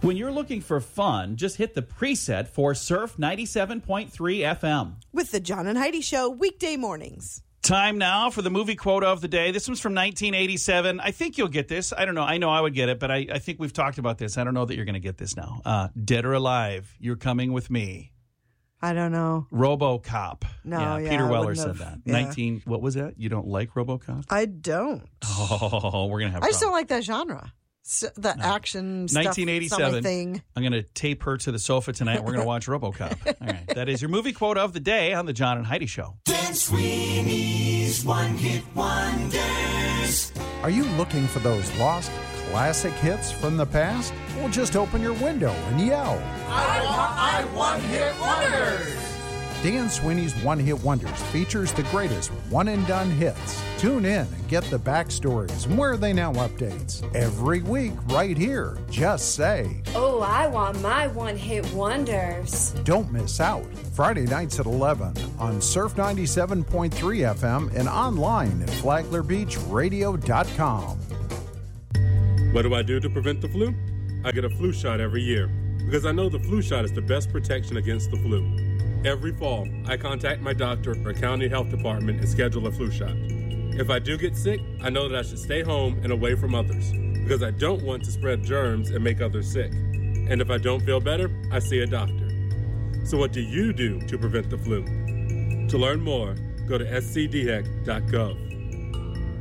When you're looking for fun, just hit the preset for Surf 97.3 FM. With the John and Heidi Show, weekday mornings. Time now for the movie quote of the day. This one's from 1987. I think you'll get this. I don't know. I know I would get it, but I think we've talked about this. I don't know that you're going to get this now. Dead or alive, you're coming with me. I don't know. RoboCop. No, Peter I Weller wouldn't said have. that. Yeah. What was that? You don't like RoboCop? I don't. Oh, we're going to have I just don't like that genre. The action stuff. 1987. Thing. I'm going to tape her to the sofa tonight. We're going to watch RoboCop. All right. That is your movie quote of the day on the John and Heidi Show. Dan Sweeney's One Hit Wonders. Are you looking for those lost classic hits from the past? Well, just open your window and yell, I One Hit Wonders. Dan Sweeney's One Hit Wonders features the greatest one-and-done hits. Tune in and get the backstories and Where Are They Now updates. Every week right here. Just say, oh, I want my one-hit wonders. Don't miss out. Friday nights at 11 on Surf 97.3 FM and online at FlaglerBeachRadio.com. What do I do to prevent the flu? I get a flu shot every year because I know the flu shot is the best protection against the flu. Every fall, I contact my doctor or county health department and schedule a flu shot. If I do get sick, I know that I should stay home and away from others because I don't want to spread germs and make others sick. And if I don't feel better, I see a doctor. So what do you do to prevent the flu? To learn more, go to scdhec.gov.